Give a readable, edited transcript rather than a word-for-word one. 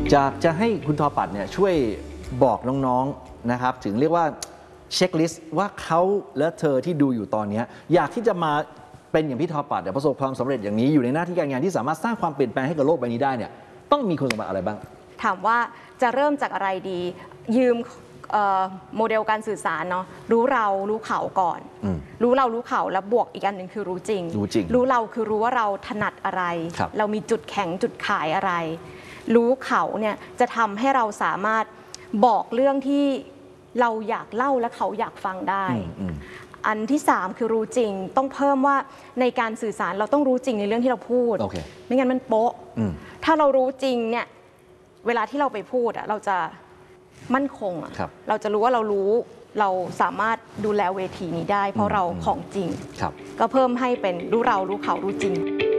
จากจะให้คุณทอปัดเนี่ยช่วยบอกน้องๆนะครับถึงเรียกว่าเช็คลิสต์ว่าเขาและเธอที่ดูอยู่ตอนนี้อยากที่จะมาเป็นอย่างพี่ทอปัดประสบความสำเร็จอย่างนี้อยู่ในหน้าที่การงานที่สามารถสร้างความเปลี่ยนแปลงให้กับโลกใบนี้ได้เนี่ยต้องมีคุณสมบัติอะไรบ้างถามว่าจะเริ่มจากอะไรดียืมโมเดลการสื่อสารเนาะรู้เรารู้เขาก่อนรู้เรารู้เขาแล้วบวกอีกอันหนึ่งคือรู้จริงรู้เราคือรู้ว่าเราถนัดอะไรเรามีจุดแข็งจุดขายอะไรรู้เขาเนี่ยจะทำให้เราสามารถบอกเรื่องที่เราอยากเล่าและเขาอยากฟังได้อันที่3คือรู้จริงต้องเพิ่มว่าในการสื่อสารเราต้องรู้จริงในเรื่องที่เราพูดไม่งั้นมันโป๊ะถ้าเรารู้จริงเนี่ยเวลาที่เราไปพูดเราจะมั่นคงเราจะรู้ว่าเราสามารถดูแลเวทีนี้ได้เพราะเราของจริงก็เพิ่มให้เป็นรู้เรารู้เขารู้จริง